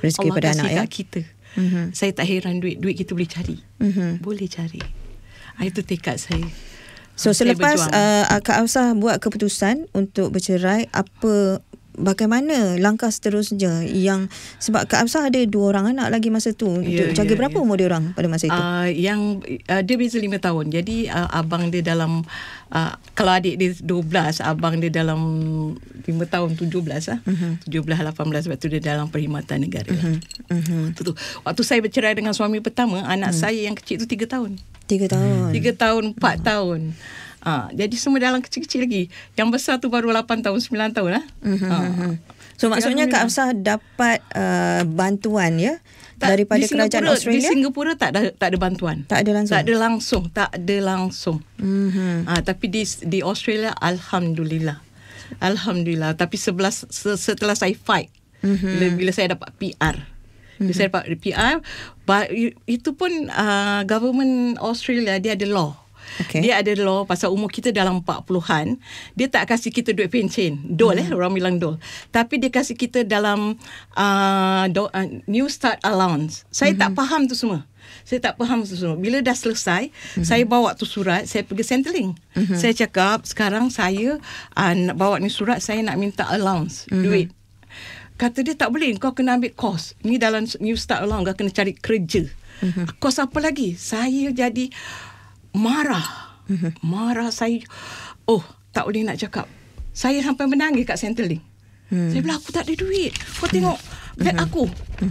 rezeki Allah pada kasih anak kat kita. Saya tak heran duit kita boleh cari. Boleh cari. Itu tekad saya. So Saya selepas berjuang. Kak Hafsah buat keputusan untuk bercerai, bagaimana langkah seterusnya? Yang sebab Kak Hafsah ada 2 orang anak lagi masa tu. Jaga berapa umur dia orang pada masa itu? Dia beza 5 tahun. Jadi abang dia dalam kalau adik dia 12, abang dia dalam 5 tahun 17 lah. 17 18, sebab tu dia dalam perkhidmatan negara. Waktu saya bercerai dengan suami pertama, anak saya yang kecil tu 3 tahun. 3 tahun. 3 tahun, 4 tahun. Jadi semua dalam kecil-kecil lagi. Yang besar tu baru 8 tahun, 9 tahun lah. So maksudnya Kak Hafsah dapat bantuan ya daripada kerajaan Australia? Di Singapura tak ada bantuan. Tak ada langsung. Tak ada langsung. Tapi di Australia alhamdulillah. Tapi setelah saya fight, bila saya dapat PR. Bila saya dapat PR, itu pun government Australia dia ada law. Dia ada law pasal umur kita dalam 40-an, dia tak kasih kita duit pencen, dole orang bilang dole, tapi dia kasih kita dalam New Start Allowance. Saya tak faham tu semua. Bila dah selesai, saya bawa tu surat, saya pergi Centrelink. Saya cakap, sekarang saya nak bawa ni surat, saya nak minta allowance, duit. Kata dia, tak boleh, kau kena ambil kos. Ni dalam New Start Allowance, kau kena cari kerja. Kos apa lagi? Saya jadi marah saya. Tak boleh nak cakap. Saya sampai menangis kat Centrelink. Saya bilang, aku tak ada duit. Kau tengok beg aku.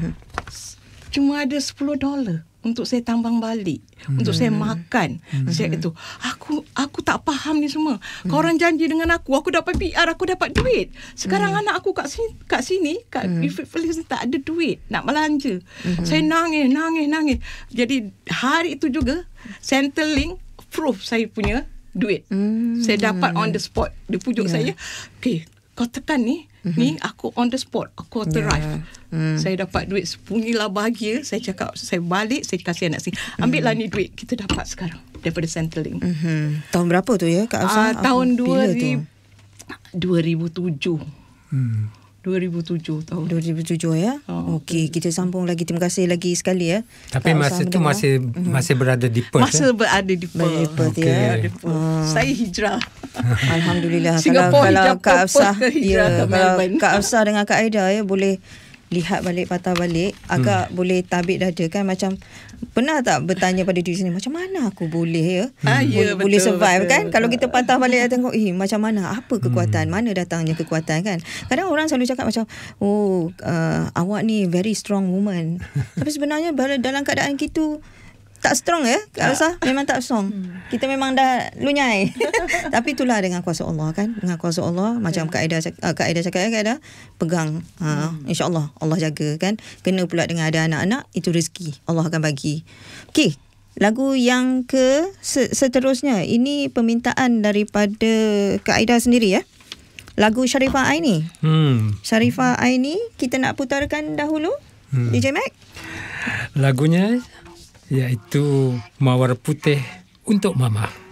Cuma ada $10 untuk saya tambang balik, untuk saya makan. Saya itu, aku tak faham ni semua. Kau orang janji dengan aku dapat PR, aku dapat duit. Sekarang anak aku kat sini kat Feliz tak ada duit nak belanja. Saya nangis. Jadi hari itu juga Centrelink approve saya punya duit. Saya dapat on the spot. Dia pujuk saya, okay, kau tekan ni, aku on the spot, aku arrive. Saya dapat duit, punyalah bahagia. Saya cakap, saya balik, saya kasih anak saya, ambil lah ni duit, kita dapat sekarang daripada Centrelink. Tahun berapa tu ya Kak Hafsah? Tahun 2007. 2007 tahun. 2007 ya. Okey, kita sambung lagi. Terima kasih lagi sekali ya. Tapi masa tu masih berada di Perth. Berada di Perth. Ya. Saya hijrah. Alhamdulillah. Kalau Kak Hafsah, kalau Kak Hafsah dengan Kak Aida ya boleh lihat balik, patah balik, agak boleh tabik dada kan. Macam pernah tak bertanya pada diri sendiri, macam mana aku boleh boleh survive kan. Kalau kita patah balik tengok, macam mana, apa kekuatan, mana datangnya kekuatan kan. Kadang orang selalu cakap macam, awak ni very strong woman. Tapi sebenarnya dalam keadaan kita tak strong ya Kak Hafsah. Memang tak strong. Kita memang dah lunyai. Tapi itulah dengan kuasa Allah kan. Dengan kuasa Allah, macam Kak Aida cakap ya, Kak Aida pegang, insya-Allah Allah jaga kan. Kena pula dengan ada anak-anak, itu rezeki Allah akan bagi. Okey, lagu yang seterusnya ini permintaan daripada Kak Aida sendiri ya. Lagu Sharifah Aini. Sharifah Aini kita nak putarkan dahulu. DJ Mac. Lagunya iaitu Mawar Putih untuk Mama.